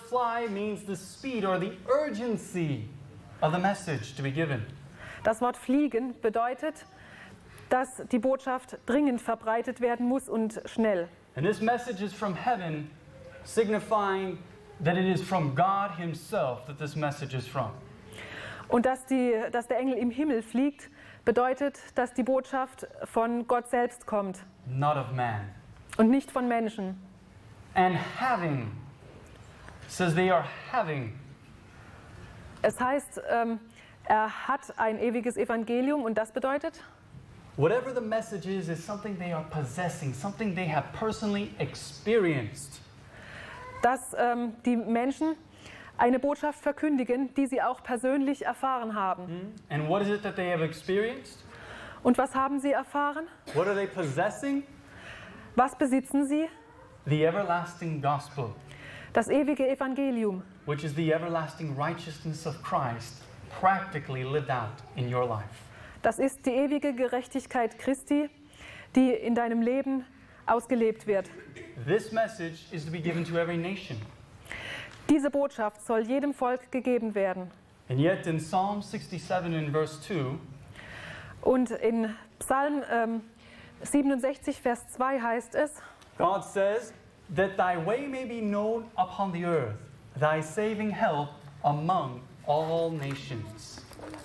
fly means the speed or the urgency of the message to be given. Das Wort fliegen bedeutet, dass die Botschaft dringend verbreitet werden muss und schnell. And this message is from heaven, signifying that it is from God himself that this message is from. Und dass der Engel im Himmel fliegt, bedeutet, dass die Botschaft von Gott selbst kommt Not of man. und nicht von Menschen. And having, says they are having. Es heißt, er hat ein ewiges Evangelium und das bedeutet, Whatever the message is something they are possessing, something they have personally experienced. dass die Menschen eine Botschaft verkündigen, die sie auch persönlich erfahren haben. And what is it that they have experienced? Und was haben sie erfahren? What are they possessing? Was besitzen sie? The everlasting gospel, Das ewige Evangelium, which is the everlasting righteousness of Christ practically lived out in your life. das ist die ewige Gerechtigkeit Christi, die in deinem Leben ausgelebt wird. This message is to be given to every nation. Diese Botschaft soll jedem Volk gegeben werden. And yet in Psalm 67 in verse 2, Und in Psalm 67, Vers 2 heißt es, God says that thy way may be known upon the earth, thy saving help among all nations.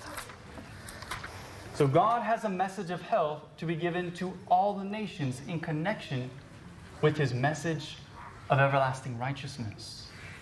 So God has a message of help to be given to all the nations in connection with his message of everlasting righteousness.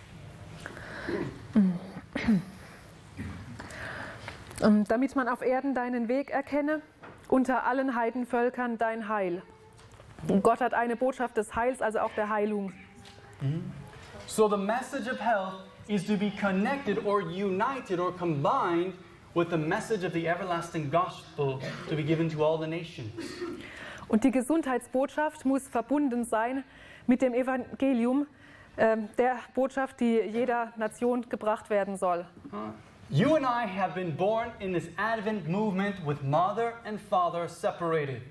damit man auf Erden deinen Weg erkenne, unter allen Heidenvölkern dein Heil. Und Gott hat eine Botschaft des Heils, also auch der Heilung. So the message of health is to be connected or united or combined with the message of the everlasting gospel to be given to all the nations. Und die Gesundheitsbotschaft muss verbunden sein mit dem Evangelium, der Botschaft, die jeder Nation gebracht werden soll. You and I have been born in this Advent movement with mother and father separated.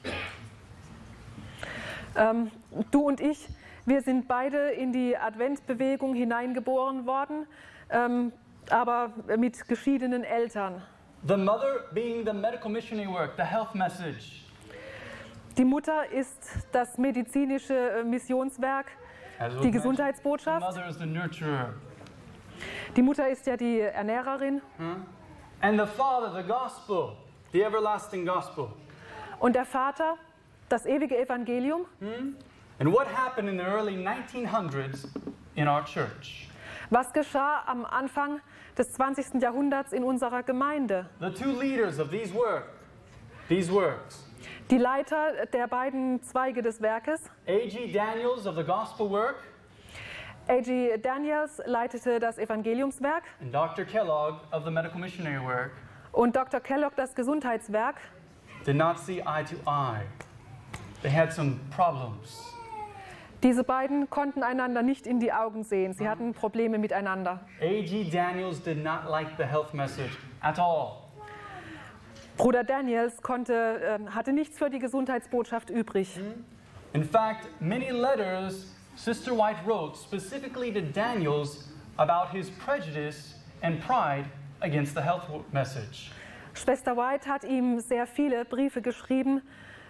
Du und ich, wir sind beide in die Adventbewegung hineingeboren worden, aber mit geschiedenen Eltern. The mother being the medical missionary work, the health message. Die Mutter ist das medizinische Missionswerk, As was die mentioned, Gesundheitsbotschaft. The mother is the nurturer. Die Mutter ist ja die Ernährerin. And the father, the gospel, the everlasting gospel. Und der Vater, das ewige Evangelium. And what happened in the early 1900s in our church? Was geschah am Anfang des 20. Jahrhunderts in unserer Gemeinde? The two leaders of these works, Die Leiter der beiden Zweige des Werkes, A.G. Daniels of the gospel work A.G. Daniels leitete das Evangeliumswerk and Dr. Kellogg of the medical missionary work, und Dr. Kellogg das Gesundheitswerk. did not see eye to eye. They had some problems. Diese beiden konnten einander nicht in die Augen sehen. Sie hatten Probleme miteinander. A.G. Daniels did not like the health message at all. Bruder Daniels hatte nichts für die Gesundheitsbotschaft übrig. In fact, many letters Sister White wrote specifically to Daniels about his prejudice and pride against the health message. Schwester White hat ihm sehr viele Briefe geschrieben,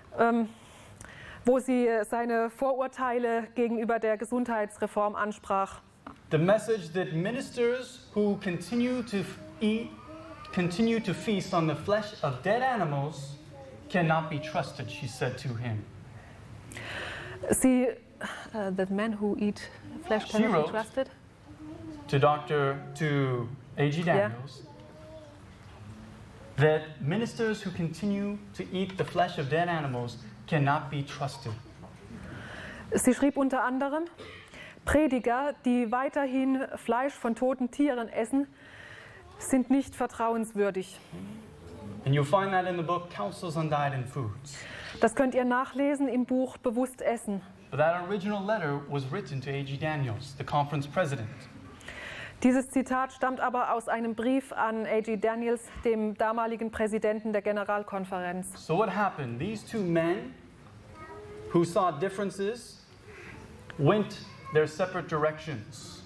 wo sie seine Vorurteile gegenüber der Gesundheitsreform ansprach. The message that ministers who continue to feast on the flesh of dead animals cannot be trusted, she said to him. That men who eat flesh She cannot be wrote trusted. to A.G. Daniels that ministers who continue to eat the flesh of dead animals cannot be trusted. Sie schrieb unter anderem, Prediger, die weiterhin Fleisch von toten Tieren essen, sind nicht vertrauenswürdig. And you'll find that in the book Counsels on Diet and Foods. Das könnt ihr nachlesen im Buch Bewusst Essen. But that original letter was written to A.G. Daniels, the conference president. Dieses Zitat stammt aber aus einem Brief an A.G. Daniels, dem damaligen Präsidenten der Generalkonferenz. So what happened? These two men who saw differences went their separate directions.